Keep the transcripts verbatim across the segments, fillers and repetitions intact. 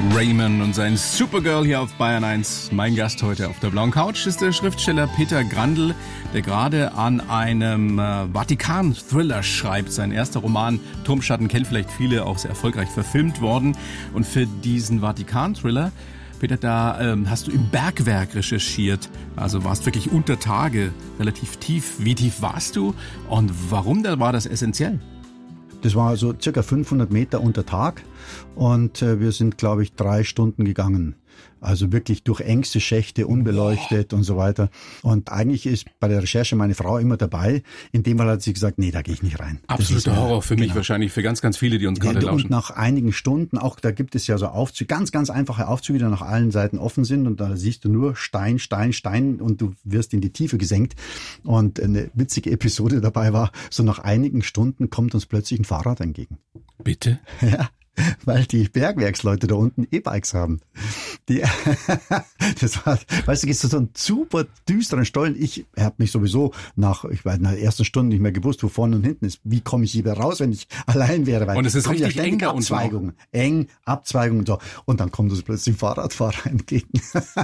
Raymond und sein Supergirl hier auf Bayern eins. Mein Gast heute auf der blauen Couch ist der Schriftsteller Peter Grandl, der gerade an einem äh, Vatikan-Thriller schreibt. Sein erster Roman Turmschatten kennt vielleicht viele, auch sehr erfolgreich verfilmt worden. Und für diesen Vatikan-Thriller, Peter, da ähm, hast du im Bergwerk recherchiert. Also warst wirklich unter Tage, relativ tief. Wie tief warst du und warum da war das essentiell? Das war so circa fünfhundert Meter unter Tag und äh, wir sind, glaube ich, drei Stunden gegangen. Also wirklich durch engste Schächte, unbeleuchtet und so weiter. Und eigentlich ist bei der Recherche meine Frau immer dabei. In dem Fall hat sie gesagt, nee, da gehe ich nicht rein. Absoluter Horror für mich, genau. Wahrscheinlich für ganz, ganz viele, die uns gerade ja, lauschen. Und nach einigen Stunden, auch da gibt es ja so Aufzüge, ganz, ganz einfache Aufzüge, die nach allen Seiten offen sind. Und da siehst du nur Stein, Stein, Stein und du wirst in die Tiefe gesenkt. Und eine witzige Episode dabei war, so nach einigen Stunden kommt uns plötzlich ein Fahrrad entgegen. Bitte? Ja. Weil die Bergwerksleute da unten E-Bikes haben. Die, das war, weißt du, gehst du so einen super düsteren Stollen. Ich habe mich sowieso nach, ich weiß, nach der ersten Stunde nicht mehr gewusst, wo vorne und hinten ist. Wie komme ich wieder raus, wenn ich allein wäre? Weil und es ist richtig ja eng da unten. Abzweigungen, eng, Abzweigungen und so. Und dann kommt uns plötzlich ein Fahrradfahrer entgegen.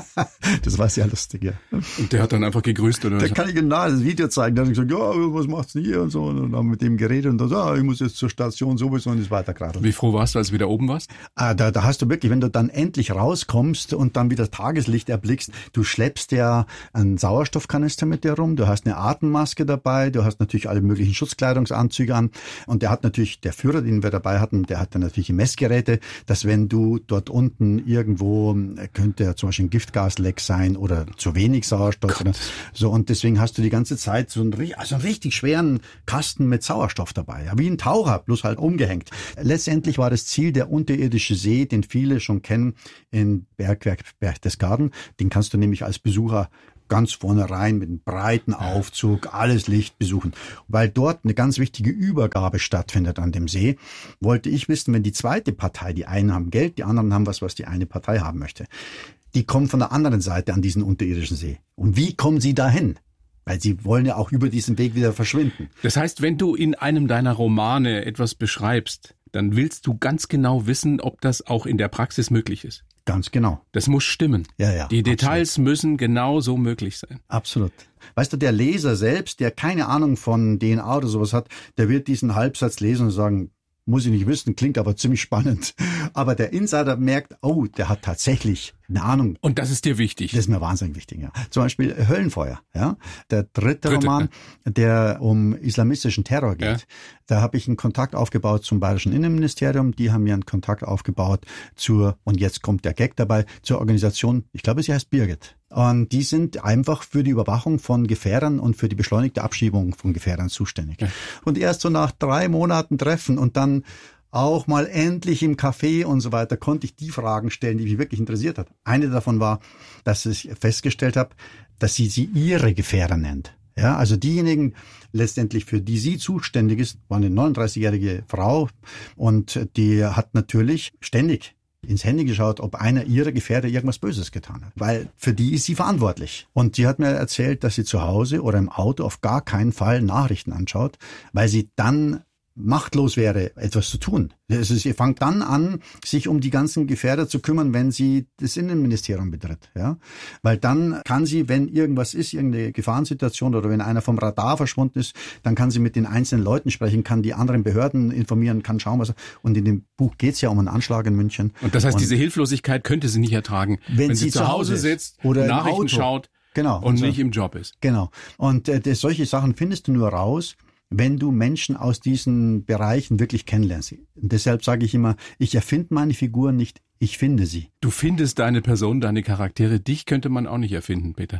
Das war sehr lustig, ja. Und der hat dann einfach gegrüßt, oder? Der kann ich genau das Video zeigen. Der hat gesagt, ja, was macht's denn hier und so. Und dann haben wir mit dem geredet und dann so, ah, ich muss jetzt zur Station sowieso und ist weitergeradeln. Wie froh warst du, als du wieder oben warst? Ah, da, da hast du wirklich, wenn du dann endlich rauskommst und dann wieder Tageslicht erblickst, du schleppst ja einen Sauerstoffkanister mit dir rum, du hast eine Atemmaske dabei, du hast natürlich alle möglichen Schutzkleidungsanzüge an und der hat natürlich, der Führer, den wir dabei hatten, der hat dann natürlich Messgeräte, dass wenn du dort unten irgendwo, könnte ja zum Beispiel ein Giftgasleck sein oder zu wenig Sauerstoff oder so, und deswegen hast du die ganze Zeit so einen, also einen richtig schweren Kasten mit Sauerstoff dabei, ja, wie ein Taucher, bloß halt umgehängt. Letztendlich war das Ziel der unterirdische See, den viele schon kennen, in Bergwerk Berchtesgaden. Den kannst du nämlich als Besucher ganz vorne rein mit einem breiten Aufzug, alles Licht besuchen. Weil dort eine ganz wichtige Übergabe stattfindet an dem See, wollte ich wissen, wenn die zweite Partei, die einen haben Geld, die anderen haben was, was die eine Partei haben möchte, die kommen von der anderen Seite an diesen unterirdischen See. Und wie kommen sie dahin? Weil sie wollen ja auch über diesen Weg wieder verschwinden. Das heißt, wenn du in einem deiner Romane etwas beschreibst, dann willst du ganz genau wissen, ob das auch in der Praxis möglich ist. Ganz genau. Das muss stimmen. Ja, ja. Die Details absolut. Müssen genau so möglich sein. Absolut. Weißt du, der Leser selbst, der keine Ahnung von D N A oder sowas hat, der wird diesen Halbsatz lesen und sagen, muss ich nicht wissen, klingt aber ziemlich spannend. Aber der Insider merkt, oh, der hat tatsächlich eine Ahnung. Und das ist dir wichtig? Das ist mir wahnsinnig wichtig, ja. Zum Beispiel Höllenfeuer, ja. Der dritte, dritte. Roman, der um islamistischen Terror geht. Ja. Da habe ich einen Kontakt aufgebaut zum Bayerischen Innenministerium. Die haben mir einen Kontakt aufgebaut zur, und jetzt kommt der Gag dabei, zur Organisation, ich glaube, sie heißt Birgit. Und die sind einfach für die Überwachung von Gefährdern und für die beschleunigte Abschiebung von Gefährdern zuständig. Ja. Und erst so nach drei Monaten Treffen und dann auch mal endlich im Café und so weiter konnte ich die Fragen stellen, die mich wirklich interessiert hat. Eine davon war, dass ich festgestellt habe, dass sie sie ihre Gefährder nennt. Ja, also diejenigen letztendlich, für die sie zuständig ist, war eine neununddreißigjährige Frau und die hat natürlich ständig ins Handy geschaut, ob einer ihrer Gefährder irgendwas Böses getan hat. Weil für die ist sie verantwortlich. Und die hat mir erzählt, dass sie zu Hause oder im Auto auf gar keinen Fall Nachrichten anschaut, weil sie dann machtlos wäre, etwas zu tun. Also sie fängt dann an, sich um die ganzen Gefährder zu kümmern, wenn sie das Innenministerium betritt. Ja? Weil dann kann sie, wenn irgendwas ist, irgendeine Gefahrensituation oder wenn einer vom Radar verschwunden ist, dann kann sie mit den einzelnen Leuten sprechen, kann die anderen Behörden informieren, kann schauen, was... Und in dem Buch geht's ja um einen Anschlag in München. Und das heißt, und diese Hilflosigkeit könnte sie nicht ertragen, wenn, wenn sie, sie zu Hause sitzt, oder Nachrichten schaut genau, und also, nicht im Job ist. Genau. Und äh, das, solche Sachen findest du nur raus, wenn du Menschen aus diesen Bereichen wirklich kennenlernst. Und deshalb sage ich immer, ich erfinde meine Figuren nicht, ich finde sie. Du findest deine Person, deine Charaktere. Dich könnte man auch nicht erfinden, Peter.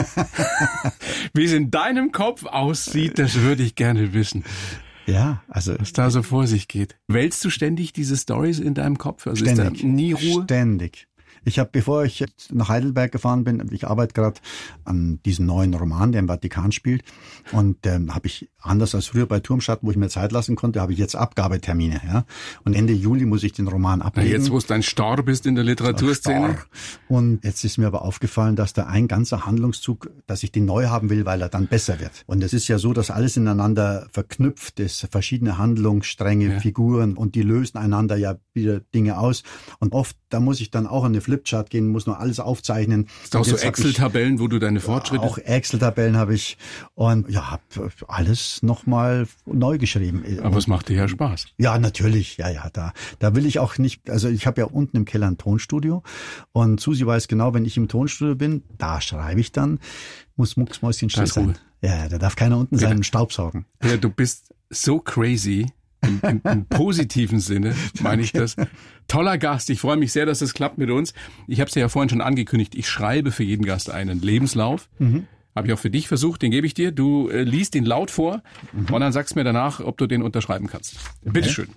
Wie es in deinem Kopf aussieht, das würde ich gerne wissen. Ja, also was da so vor sich geht. Wälzt du ständig diese Stories in deinem Kopf? Also ständig, ist da nie Ruhe? Ständig. Ich habe, bevor ich nach Heidelberg gefahren bin, ich arbeite gerade an diesem neuen Roman, der im Vatikan spielt, und ähm, habe ich Anders als früher bei Turmschatten, wo ich mir Zeit lassen konnte, habe ich jetzt Abgabetermine. Ja? Und Ende Juli muss ich den Roman abgeben. Na jetzt, wo du ein Star bist in der Literaturszene. Und jetzt ist mir aber aufgefallen, dass da ein ganzer Handlungszug, dass ich den neu haben will, weil er dann besser wird. Und es ist ja so, dass alles ineinander verknüpft ist, verschiedene Handlungsstränge, ja. Figuren, und die lösen einander ja wieder Dinge aus. Und oft, da muss ich dann auch an eine Flipchart gehen, muss nur alles aufzeichnen. Ist auch so Excel-Tabellen, wo du deine Fortschritte... Auch Excel-Tabellen habe ich und ja, habe alles nochmal neu geschrieben. Aber es macht dir ja Spaß. Ja, natürlich. Ja, ja, da, da will ich auch nicht, also ich habe ja unten im Keller ein Tonstudio und Susi weiß genau, wenn ich im Tonstudio bin, da schreibe ich dann, muss mucksmäuschenstill sein. Ja, da darf keiner unten sein und Staubsaugen. Ja, du bist so crazy. Im, im, im positiven Sinne meine ich das. Toller Gast. Ich freue mich sehr, dass das klappt mit uns. Ich habe es ja vorhin schon angekündigt. Ich schreibe für jeden Gast einen Lebenslauf. Mhm. Habe ich auch für dich versucht, den gebe ich dir. Du äh, liest ihn laut vor mhm. und dann sagst du mir danach, ob du den unterschreiben kannst. Okay. Bitteschön.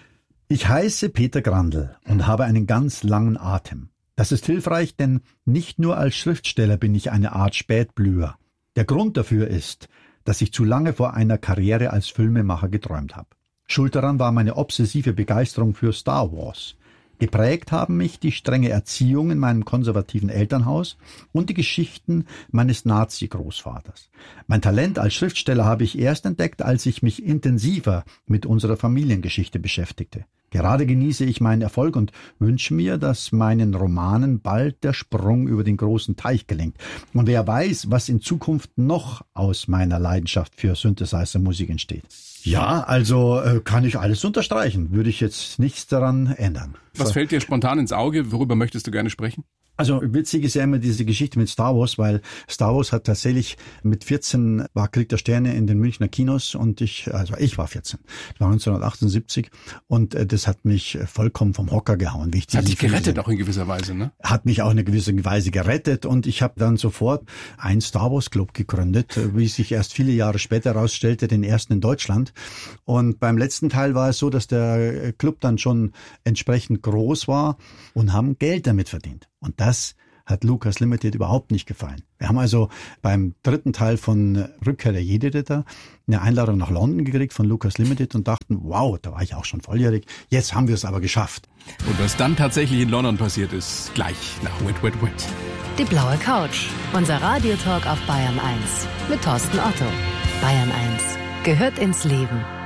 Ich heiße Peter Grandl und habe einen ganz langen Atem. Das ist hilfreich, denn nicht nur als Schriftsteller bin ich eine Art Spätblüher. Der Grund dafür ist, dass ich zu lange vor einer Karriere als Filmemacher geträumt habe. Schuld daran war meine obsessive Begeisterung für Star Wars. Geprägt haben mich die strenge Erziehung in meinem konservativen Elternhaus und die Geschichten meines Nazi-Großvaters. Mein Talent als Schriftsteller habe ich erst entdeckt, als ich mich intensiver mit unserer Familiengeschichte beschäftigte. Gerade genieße ich meinen Erfolg und wünsche mir, dass meinen Romanen bald der Sprung über den großen Teich gelingt. Und wer weiß, was in Zukunft noch aus meiner Leidenschaft für Synthesizer-Musik entsteht. Ja, also äh, kann ich alles unterstreichen. Würde ich jetzt nichts daran ändern. Was fällt dir spontan ins Auge? Worüber möchtest du gerne sprechen? Also witzig ist ja immer diese Geschichte mit Star Wars, weil Star Wars hat tatsächlich mit vierzehn war Krieg der Sterne in den Münchner Kinos und ich, also ich war vierzehn, das war neunzehnhundertachtundsiebzig und äh, das hat mich vollkommen vom Hocker gehauen. Wie ich hat dich gerettet auch in gewisser Weise, ne? Hat mich auch in gewisser Weise gerettet und ich habe dann sofort einen Star Wars Club gegründet, wie sich erst viele Jahre später herausstellte, den ersten in Deutschland. Und beim letzten Teil war es so, dass der Club dann schon entsprechend groß war und haben Geld damit verdient. Und das hat Lucas Limited überhaupt nicht gefallen. Wir haben also beim dritten Teil von Rückkehr der Jedi-Ritter eine Einladung nach London gekriegt von Lucas Limited und dachten, wow, da war ich auch schon volljährig, jetzt haben wir es aber geschafft. Und was dann tatsächlich in London passiert ist, gleich nach Wet, Wet, Wet. Die blaue Couch, unser Radiotalk auf Bayern eins mit Thorsten Otto. Bayern eins gehört ins Leben.